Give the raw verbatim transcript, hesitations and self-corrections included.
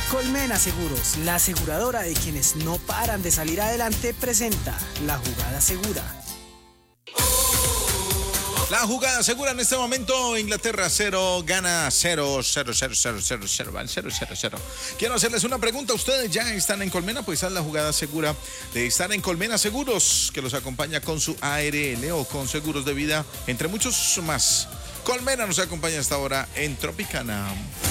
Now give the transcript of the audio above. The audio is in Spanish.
Colmena Seguros, la aseguradora de quienes no paran de salir adelante, presenta La Jugada Segura. La jugada segura en este momento, Inglaterra cero, gana cero, cero, cero, cero, cero, cero, cero, cero, cero. Quiero hacerles una pregunta, ¿ustedes ya están en Colmena? Pues haz la jugada segura de estar en Colmena Seguros, que los acompaña con su A R L o con seguros de vida, entre muchos más. Colmena nos acompaña hasta ahora en Tropicana.